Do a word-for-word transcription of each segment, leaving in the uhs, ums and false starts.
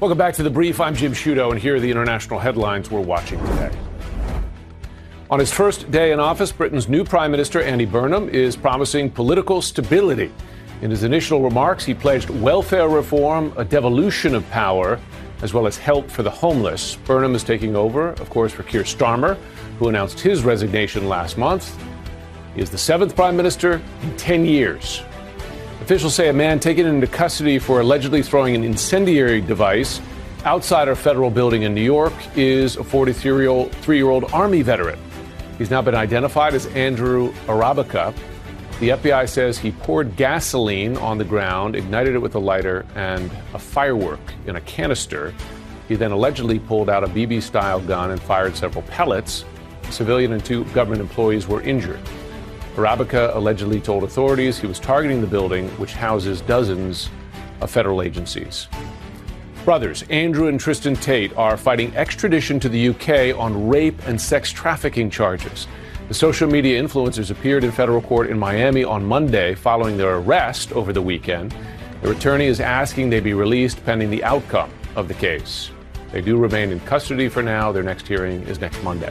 Welcome back to The Brief. I'm Jim Sciutto, and here are the international headlines we're watching today. On his first day in office, Britain's new Prime Minister, Andy Burnham, is promising political stability. In his initial remarks, he pledged welfare reform, a devolution of power, as well as help for the homeless. Burnham is taking over, of course, for Keir Starmer, who announced his resignation last month. He is the seventh Prime Minister in ten years. Officials say a man taken into custody for allegedly throwing an incendiary device outside a federal building in New York is a forty-three-year-old Army veteran. He's now been identified as Andrew Arabica. The F B I says he poured gasoline on the ground, ignited it with a lighter and a firework in a canister. He then allegedly pulled out a B B-style gun and fired several pellets. A civilian and two government employees were injured. Arabica allegedly told authorities he was targeting the building, which houses dozens of federal agencies. Brothers Andrew and Tristan Tate are fighting extradition to the U K on rape and sex trafficking charges. The social media influencers appeared in federal court in Miami on Monday following their arrest over the weekend. Their attorney is asking they be released pending the outcome of the case. They do remain in custody for now. Their next hearing is next Monday.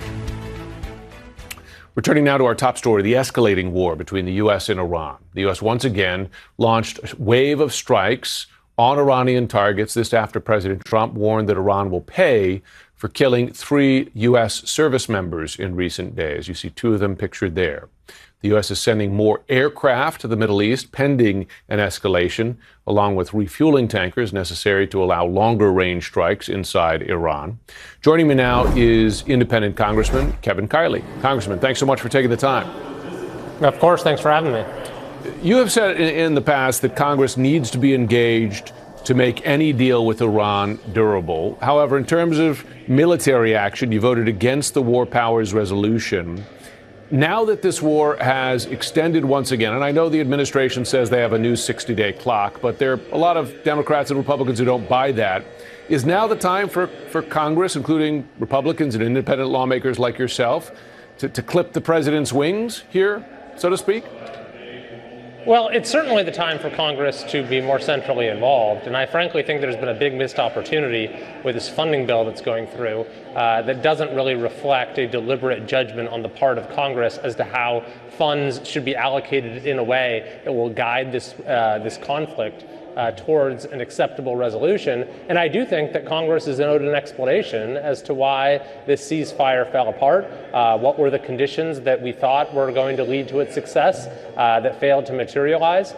Returning now to our top story, the escalating war between the U S and Iran. The U S once again launched a wave of strikes on Iranian targets. This after President Trump warned that Iran will pay for killing three U S service members in recent days. You see two of them pictured there. The U S is sending more aircraft to the Middle East pending an escalation, along with refueling tankers necessary to allow longer-range strikes inside Iran. Joining me now is independent Congressman Kevin Kiley. Congressman, thanks so much for taking the time. Of course, thanks for having me. You have said in the past that Congress needs to be engaged to make any deal with Iran durable. However, in terms of military action, you voted against the War Powers Resolution. Now that this war has extended once again, and I know the administration says they have a new sixty-day clock, but there are a lot of Democrats and Republicans who don't buy that. Is now the time for, for Congress, including Republicans and independent lawmakers like yourself, to, to clip the president's wings here, so to speak? Well, it's certainly the time for Congress to be more centrally involved, and I frankly think there's been a big missed opportunity with this funding bill that's going through uh, that doesn't really reflect a deliberate judgment on the part of Congress as to how funds should be allocated in a way that will guide this uh, this conflict uh, towards an acceptable resolution. And I do think that Congress is owed an explanation as to why this ceasefire fell apart, uh, what were the conditions that we thought were going to lead to its success uh, that failed to materialize.